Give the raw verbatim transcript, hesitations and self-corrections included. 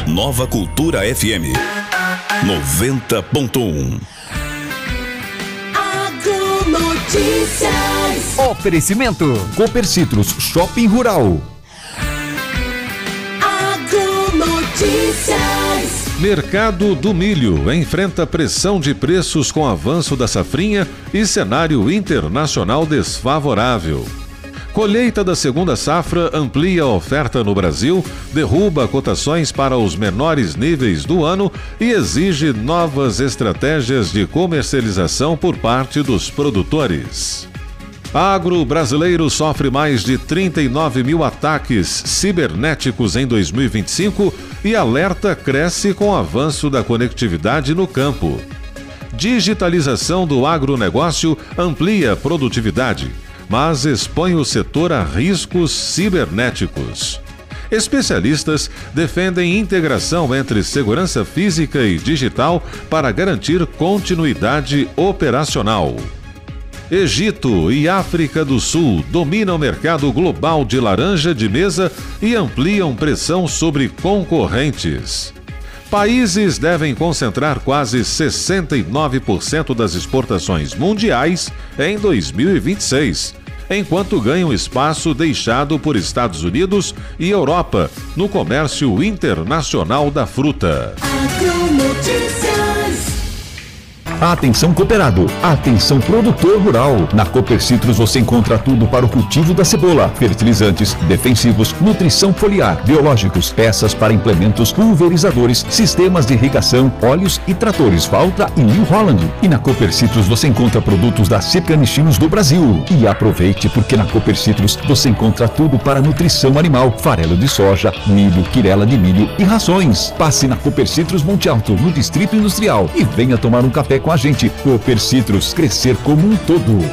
Nova Cultura F M noventa ponto um. Notícias. Oferecimento Copercitros Shopping Rural. Agronotícias. Mercado do milho enfrenta pressão de preços com avanço da safrinha e cenário internacional desfavorável. Colheita da segunda safra amplia a oferta no Brasil, derruba cotações para os menores níveis do ano e exige novas estratégias de comercialização por parte dos produtores. Agro brasileiro sofre mais de trinta e nove mil ataques cibernéticos em dois mil e vinte e cinco e alerta cresce com o avanço da conectividade no campo. Digitalização do agronegócio amplia a produtividade, mas expõe o setor a riscos cibernéticos. Especialistas defendem integração entre segurança física e digital para garantir continuidade operacional. Egito e África do Sul dominam o mercado global de laranja de mesa e ampliam pressão sobre concorrentes. Países devem concentrar quase sessenta e nove por cento das exportações mundiais em dois mil e vinte e seis, enquanto ganham espaço deixado por Estados Unidos e Europa no comércio internacional da fruta. Atenção cooperado, atenção produtor rural. Na Copercitros você encontra tudo para o cultivo da cebola: fertilizantes, defensivos, nutrição foliar, biológicos, peças para implementos, pulverizadores, sistemas de irrigação, óleos e tratores Valtra e New Holland. E na Copercitros você encontra produtos da Cipanichinos do Brasil. E aproveite, porque na Copercitros você encontra tudo para nutrição animal: farelo de soja, milho, quirela de milho e rações. Passe na Copercitros Monte Alto, no Distrito Industrial, e venha tomar um café com a gente. Copercitros, crescer como um todo.